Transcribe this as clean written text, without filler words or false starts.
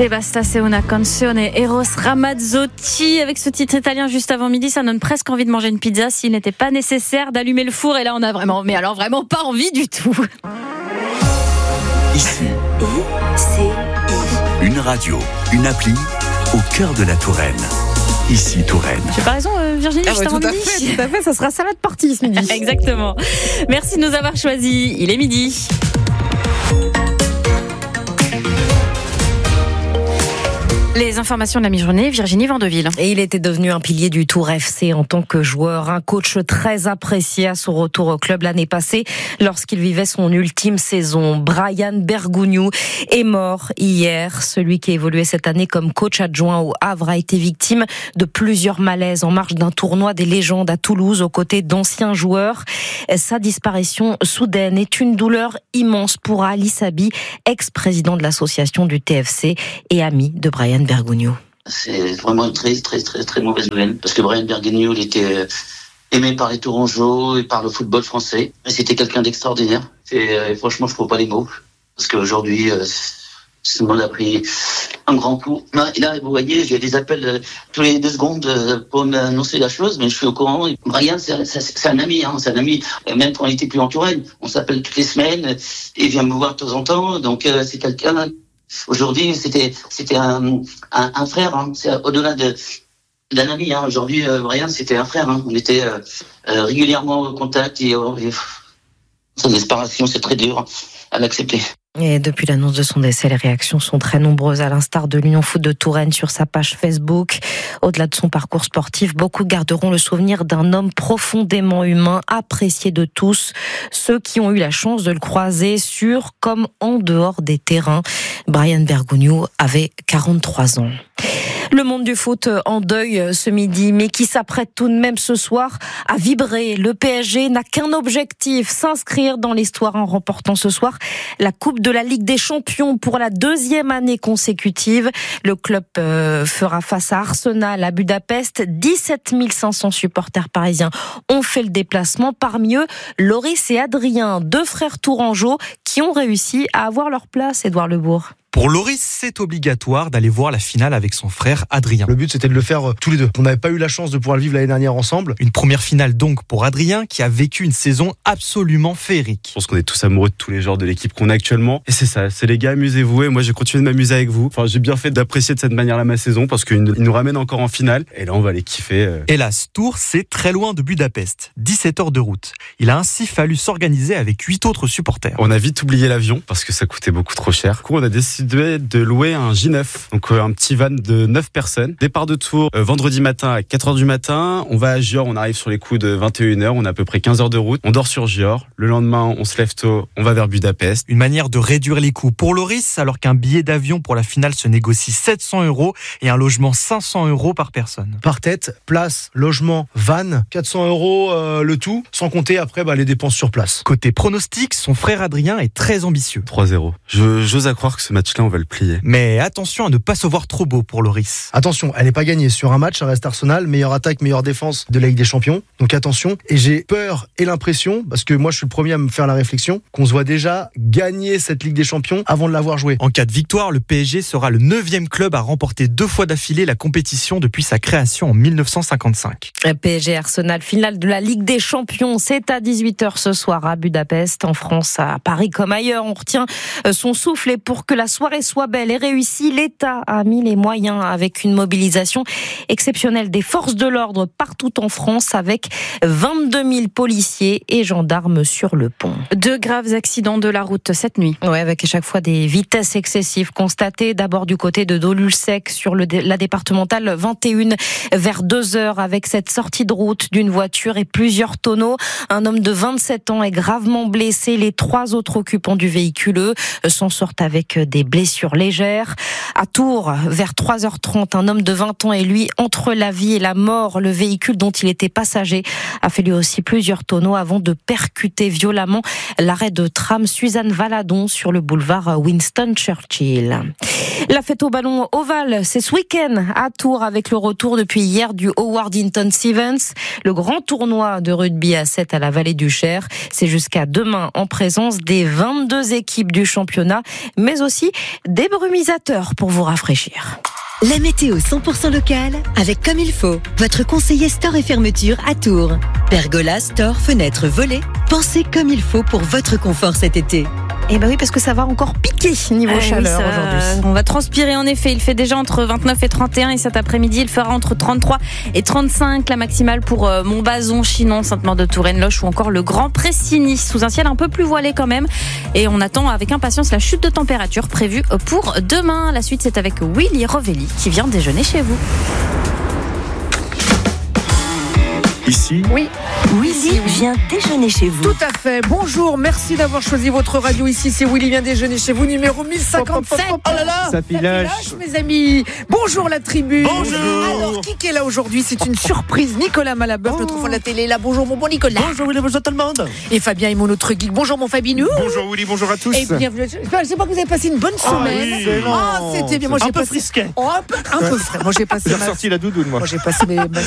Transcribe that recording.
C'est Basta, c'est una canzone, Eros Ramazzotti. Avec ce titre italien juste avant midi, ça donne presque envie de manger une pizza s'il n'était pas nécessaire d'allumer le four. Et là, on a vraiment, mais alors vraiment pas envie du tout. Ici, une radio, une appli au cœur de la Touraine. Ici, Touraine. J'ai pas raison, Virginie, juste avant midi. Tout à fait, ça sera salade partie ce midi. Exactement. Merci de nous avoir choisis. Il est midi. Les informations de la mi-journée, Virginie Vandeville. Et il était devenu un pilier du Tour FC en tant que joueur, un coach très apprécié à son retour au club l'année passée lorsqu'il vivait son ultime saison. Brian Bergogneau est mort hier. Celui qui évoluait cette année comme coach adjoint au Havre a été victime de plusieurs malaises en marge d'un tournoi des légendes à Toulouse aux côtés d'anciens joueurs. Sa disparition soudaine est une douleur immense pour Ali Sabi, ex-président de l'association du TFC et ami de Brian Bergogneau. C'est vraiment une très mauvaise nouvelle parce que Brian Bergogneau, il était aimé par les Tourangeaux et par le football français. Et c'était quelqu'un d'extraordinaire. Et franchement, je trouve pas les mots parce qu'aujourd'hui, ce monde a pris un grand coup. Là, vous voyez, j'ai des appels tous les 2 secondes pour m'annoncer la chose, mais je suis au courant. Brian, c'est un ami, c'est un ami. Même quand il était plus en Touraine, on s'appelle toutes les semaines. Il vient me voir de temps en temps. Donc, c'est quelqu'un. Aujourd'hui, c'était un frère. C'est au-delà d'un ami. Aujourd'hui, Brian, c'était un frère. On était régulièrement en contact et sa disparition, c'est très dur à l'accepter. Et depuis l'annonce de son décès, les réactions sont très nombreuses, à l'instar de l'Union Foot de Touraine sur sa page Facebook. Au-delà de son parcours sportif, beaucoup garderont le souvenir d'un homme profondément humain, apprécié de tous, ceux qui ont eu la chance de le croiser sur comme en dehors des terrains. Brian Bergogneau avait 43 ans. Le monde du foot en deuil ce midi, mais qui s'apprête tout de même ce soir à vibrer. Le PSG n'a qu'un objectif, s'inscrire dans l'histoire en remportant ce soir la Coupe de la Ligue des Champions pour la 2e année consécutive. Le club fera face à Arsenal à Budapest. 17 500 supporters parisiens ont fait le déplacement. Parmi eux, Loris et Adrien, 2 frères tourangeaux qui ont réussi à avoir leur place, Édouard Lebourg. Pour Loris, c'est obligatoire d'aller voir la finale avec son frère Adrien. Le but, c'était de le faire tous les deux. On n'avait pas eu la chance de pouvoir le vivre l'année dernière ensemble. Une première finale donc pour Adrien, qui a vécu une saison absolument féerique. Je pense qu'on est tous amoureux de tous les joueurs de l'équipe qu'on a actuellement. Et c'est ça, c'est les gars, amusez-vous. Et moi, j'ai continué de m'amuser avec vous. Enfin, j'ai bien fait d'apprécier de cette manière-là ma saison parce qu'ils nous ramènent encore en finale. Et là, on va les kiffer. Hélas, Tours, c'est très loin de Budapest. 17 heures de route. Il a ainsi fallu s'organiser avec 8 autres supporters. On a vite oublié l'avion parce que ça coûtait beaucoup trop cher. Du coup, on a décidé de louer un J9, donc un petit van de 9 personnes. Départ de Tours vendredi matin à 4h du matin. On va à Gior, on arrive sur les coups de 21h. On a à peu près 15 heures de route. On dort sur Gior. Le lendemain, on se lève tôt. On va vers Budapest. Une manière de réduire les coûts pour Loris, alors qu'un billet d'avion pour la finale se négocie 700 € et un logement 500 € par personne. Par tête, place, logement, van, 400 € le tout, sans compter après les dépenses sur place. Côté pronostic, son frère Adrien est très ambitieux. 3-0. J'ose à croire que ce match-là, on va le plier. Mais attention à ne pas se voir trop beau pour Loris. Attention, elle n'est pas gagnée. Sur un match, ça reste Arsenal, meilleure attaque, meilleure défense de la Ligue des Champions. Donc attention. Et j'ai peur et l'impression, parce que moi je suis le premier à me faire la réflexion, qu'on se voit déjà gagner cette Ligue des Champions avant de l'avoir jouée. En cas de victoire, le PSG sera le 9e club à remporter 2 fois d'affilée la compétition depuis sa création en 1955. PSG Arsenal, finale de la Ligue des Champions. C'est à 18h ce soir à Budapest, en France, à Paris comme ailleurs. On retient son souffle et pour que la soirée soit belle et réussie, l'État a mis les moyens avec une mobilisation exceptionnelle des forces de l'ordre partout en France avec 22 000 policiers et gendarmes sur le pont. 2 graves accidents de la route cette nuit. Ouais, avec à chaque fois des vitesses excessives constatées. D'abord du côté de Dolu-le-Sec sur la départementale 21 vers 2h avec cette sortie de route d'une voiture et plusieurs tonneaux. Un homme de 27 ans est gravement blessé. Les 3 autres occupants du véhicule, eux, s'en sortent avec des blessures légères. À Tours, vers 3h30, un homme de 20 ans est lui entre la vie et la mort. Le véhicule dont il était passager a fait lui aussi plusieurs tonneaux avant de percuter violemment l'arrêt de tram Suzanne Valadon sur le boulevard Winston Churchill. La fête au ballon ovale, c'est ce week-end à Tours avec le retour depuis hier du Howard Hinton Sevens, le grand tournoi de rugby à 7 à la Vallée du Cher. C'est jusqu'à demain en présence des 22 équipes du championnat, mais aussi des brumisateurs pour vous rafraîchir. La météo 100% locale avec Comme il faut, votre conseiller store et fermeture à Tours. Pergola, store, fenêtres, volets, pensez comme il faut pour votre confort cet été. Eh ben oui, parce que ça va encore piquer niveau chaleur aujourd'hui. On va transpirer en effet. Il fait déjà entre 29 et 31 et cet après-midi, il fera entre 33 et 35. La maximale pour Montbazon, Chinon, Sainte-Maure-de-Touraine, Loches ou encore le Grand Pressigny. Sous un ciel un peu plus voilé quand même. Et on attend avec impatience la chute de température prévue pour demain. La suite, c'est avec Willy Rovelli qui vient déjeuner chez vous. Ici, Oui. Willy vient déjeuner chez vous. Tout à fait. Bonjour, merci d'avoir choisi votre radio ici. C'est Willy vient déjeuner chez vous, numéro 1057. Oh là là, ça filoche, mes amis. Bonjour la tribu. Bonjour. Alors, qui est là aujourd'hui? C'est une surprise. Nicolas Malabeuf, notre fond de la télé, est là. Bonjour mon bon Nicolas. Bonjour Willy, bonjour tout le monde. Et Fabien est mon autre geek. Bonjour mon Fabinou. Bonjour Willy, bonjour à tous. Et bienvenue. J'espère que vous avez passé une bonne semaine. Excellent. C'était bien. Moi, un j'ai peu passé... frisquet. Oh, un peu frais. Moi j'ai passé J'ai ressorti la doudoune moi. Moi j'ai passé